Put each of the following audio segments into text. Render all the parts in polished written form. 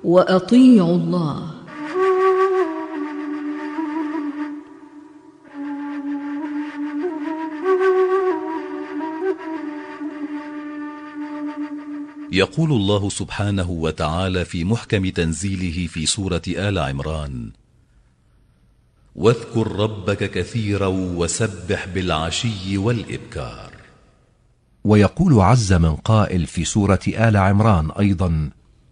وأطيعوا الله. يقول الله سبحانه وتعالى في محكم تنزيله في سورة آل عمران: واذكر ربك كثيرا وسبح بالعشي والإبكار. ويقول عز من قائل في سورة آل عمران أيضا: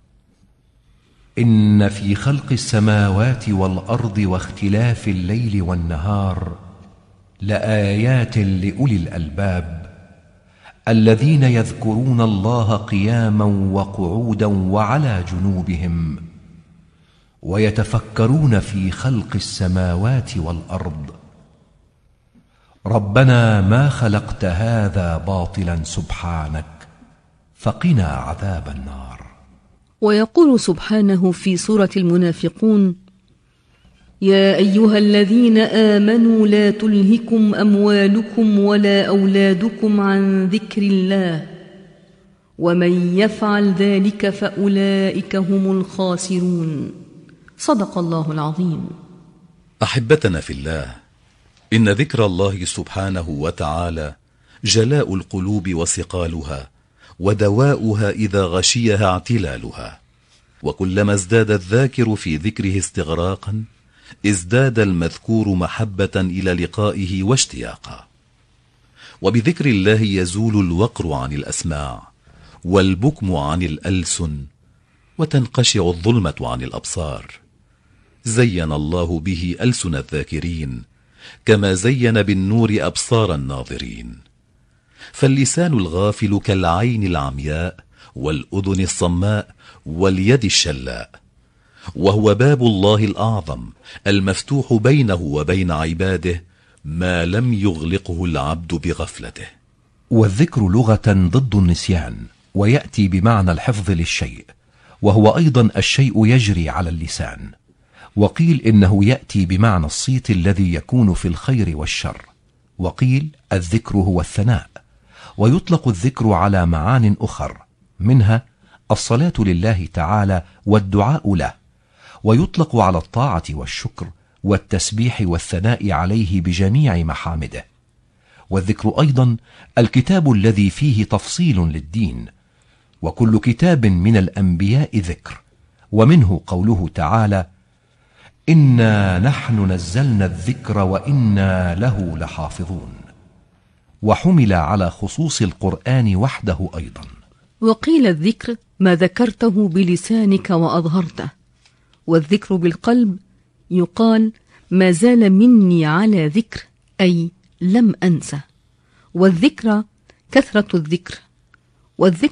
إن في خلق السماوات والأرض واختلاف الليل والنهار لآيات لأولي الألباب الذين يذكرون الله قياما وقعودا وعلى جنوبهم ويتفكرون في خلق السماوات والأرض ربنا ما خلقت هذا باطلا سبحانك فقنا عذاب النار. ويقول سبحانه في سورة المنافقون: يا أيها الذين آمنوا لا تلهكم أموالكم ولا أولادكم عن ذكر الله ومن يفعل ذلك فأولئك هم الخاسرون. صدق الله العظيم. أحبتنا في الله، إن ذكر الله سبحانه وتعالى جلاء القلوب وصقالها ودواؤها إذا غشيها اعتلالها، وكلما ازداد الذاكر في ذكره استغراقا ازداد المذكور محبة إلى لقائه واشتياقا. وبذكر الله يزول الوقر عن الأسماع والبكم عن الألسن وتنقشع الظلمة عن الأبصار. زين الله به ألسن الذاكرين كما زين بالنور أبصار الناظرين. فاللسان الغافل كالعين العمياء والأذن الصماء واليد الشلاء، وهو باب الله الأعظم المفتوح بينه وبين عباده ما لم يغلقه العبد بغفلته. والذكر لغة ضد النسيان، ويأتي بمعنى الحفظ للشيء، وهو أيضا الشيء يجري على اللسان. وقيل إنه يأتي بمعنى الصيت الذي يكون في الخير والشر، وقيل الذكر هو الثناء. ويطلق الذكر على معان أخر، منها الصلاة لله تعالى والدعاء له، ويطلق على الطاعة والشكر والتسبيح والثناء عليه بجميع محامده. والذكر أيضا الكتاب الذي فيه تفصيل للدين، وكل كتاب من الأنبياء ذكر، ومنه قوله تعالى: إنا نحن نزلنا الذكر وإنا له لحافظون، وحمل على خصوص القرآن وحده أيضا. وقيل الذكر ما ذكرته بلسانك وأظهرته، والذكر بالقلب يقال ما زال مني على ذكر، أي لم أنسى. والذكر كثرة الذكر، والذكر